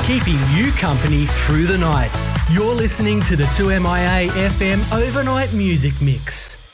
keeping you company through the night. You're listening to the 2MIA FM Overnight Music Mix.